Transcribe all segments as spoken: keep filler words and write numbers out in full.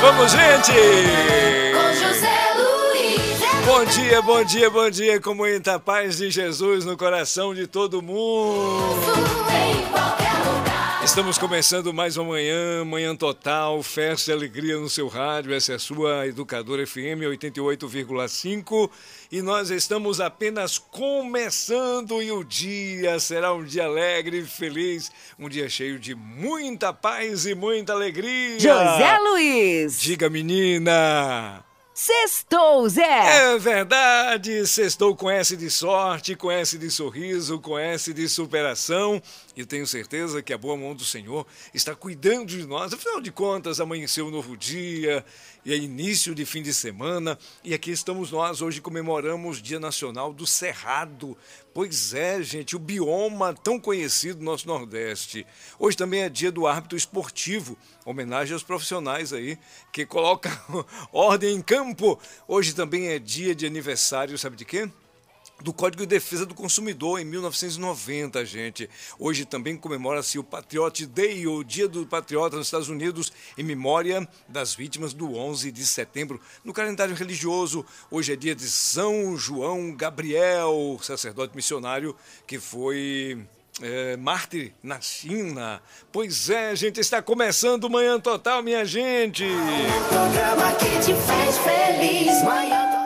Vamos, gente! Com José Luiz. Bom dia, bom dia, bom dia, com muita paz de Jesus no coração de todo mundo. Estamos começando mais uma manhã, manhã total, festa e alegria no seu rádio. Essa é a sua Educadora F M oitenta e oito vírgula cinco e nós estamos apenas começando e o dia será um dia alegre e feliz, um dia cheio de muita paz e muita alegria. José Luiz! Diga, menina! Sextou, Zé! É verdade, sextou com S de sorte, com S de sorriso, com S de superação. E tenho certeza que a boa mão do Senhor está cuidando de nós. Afinal de contas, amanheceu um novo dia e é início de fim de semana. E aqui estamos nós, hoje comemoramos o Dia Nacional do Cerrado. Pois é, gente, o bioma tão conhecido do nosso Nordeste. Hoje também é dia do árbitro esportivo, homenagem aos profissionais aí, que colocam ordem em campo. Hoje também é dia de aniversário, sabe de quê? Do Código de Defesa do Consumidor, em mil novecentos e noventa, gente. Hoje também comemora-se o Patriot Day, o Dia do Patriota nos Estados Unidos, em memória das vítimas do onze de setembro. No calendário religioso, hoje é dia de São João Gabriel, sacerdote missionário, que foi é, mártir na China. Pois é, gente, está começando o Manhã Total, minha gente. O programa que te faz feliz, Manhã Total.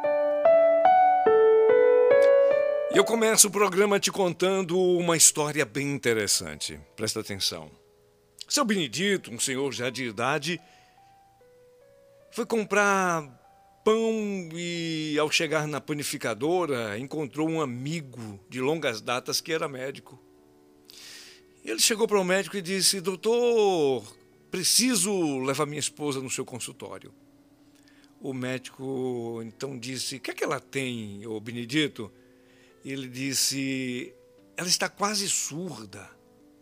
E eu começo o programa te contando uma história bem interessante. Presta atenção. Seu Benedito, um senhor já de idade, foi comprar pão e, ao chegar na panificadora, encontrou um amigo de longas datas que era médico. Ele chegou para o médico e disse: doutor, preciso levar minha esposa no seu consultório. O médico então disse: o que é que ela tem, ô Benedito? Ele disse: ela está quase surda.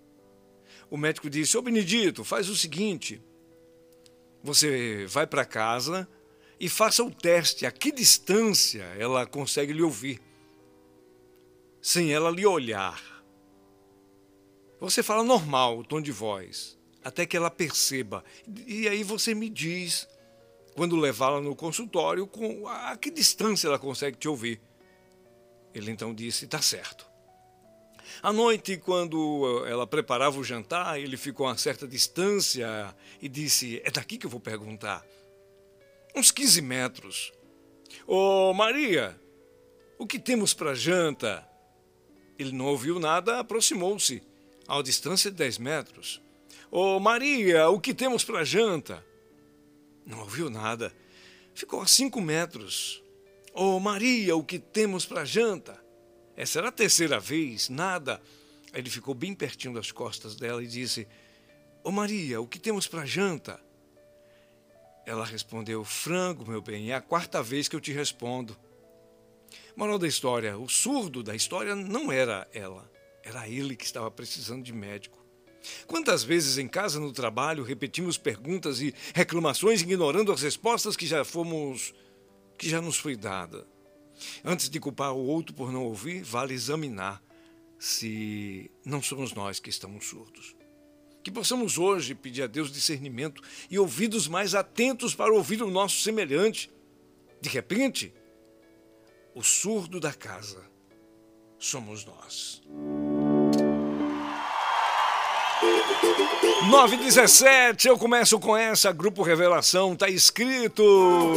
O médico disse: ô Benedito, faz o seguinte, você vai para casa e faça o teste, a que distância ela consegue lhe ouvir, sem ela lhe olhar. Você fala normal, o tom de voz, até que ela perceba. E aí você me diz, quando levá-la no consultório, com a que distância ela consegue te ouvir. Ele então disse: tá certo. À noite, quando ela preparava o jantar, ele ficou a certa distância e disse: é daqui que eu vou perguntar. Uns quinze metros. Ô Maria, o que temos para janta? Ele não ouviu nada, aproximou-se, a distância de dez metros. Ô Maria, o que temos para janta? Não ouviu nada, ficou a cinco metros. Ô oh, Maria, o que temos para janta? Essa era a terceira vez, nada. Ele ficou bem pertinho das costas dela e disse: ô oh, Maria, o que temos para janta? Ela respondeu: frango, meu bem, é a quarta vez que eu te respondo. Moral da história: o surdo da história não era ela, era ele que estava precisando de médico. Quantas vezes em casa, no trabalho, repetimos perguntas e reclamações ignorando as respostas que já fomos... que já nos foi dada. Antes de culpar o outro por não ouvir, vale examinar se não somos nós que estamos surdos. Que possamos hoje pedir a Deus discernimento e ouvidos mais atentos para ouvir o nosso semelhante. De repente, o surdo da casa somos nós. nove e dezessete, eu começo com essa, Grupo Revelação, tá escrito...